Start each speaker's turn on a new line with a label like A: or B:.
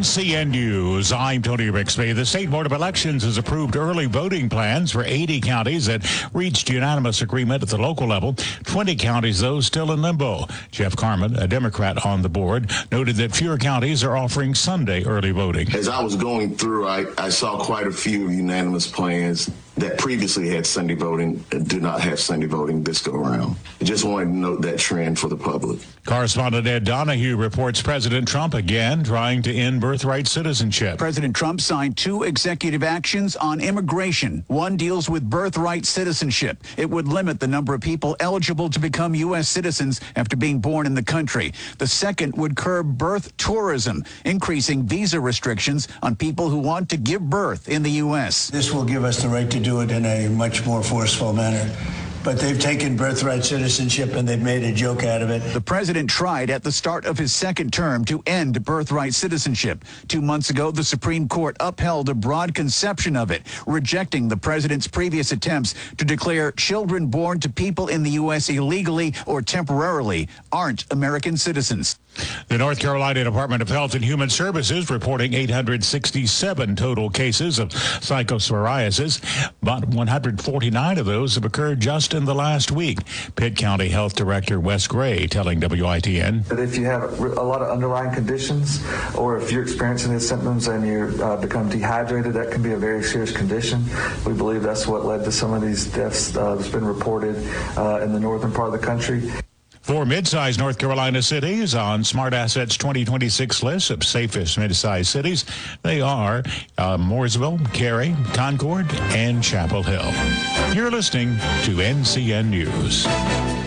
A: NCN News, I'm Tony Bixby. The State Board of Elections has approved early voting plans for 80 counties that reached unanimous agreement at the local level. 20 counties, though, still in limbo. Jeff Carmen, a Democrat on the board, noted that fewer counties are offering Sunday early voting.
B: As I was going through, I saw quite a few unanimous plans that previously had Sunday voting and do not have Sunday voting this go around. I just wanted to note that trend for the public.
A: Correspondent Ed Donahue reports President Trump again trying to end birthright citizenship.
C: President Trump signed 2 executive actions on immigration. One deals with birthright citizenship. It would limit the number of people eligible to become U.S. citizens after being born in the country. The second would curb birth tourism, increasing visa restrictions on people who want to give birth in the U.S.
D: This will give us the right to do it in a much more forceful manner. But they've taken birthright citizenship and they've made a joke out of it.
C: The president tried at the start of his second term to end birthright citizenship. 2 months ago, the Supreme Court upheld a broad conception of it, rejecting the president's previous attempts to declare children born to people in the U.S. illegally or temporarily aren't American citizens.
A: The North Carolina Department of Health and Human Services reporting 867 total cases of psychopsoriasis, but 149 of those have occurred just in the last week. Pitt County Health Director Wes Gray telling WITN
E: that if you have a lot of underlying conditions or if you're experiencing these symptoms and you become dehydrated, that can be a very serious condition. We believe that's what led to some of these deaths that's been reported in the northern part of the country.
A: 4 mid-sized North Carolina cities on Smart Assets 2026 list of safest mid-sized cities. They are Mooresville, Cary, Concord, and Chapel Hill. You're listening to NCN News.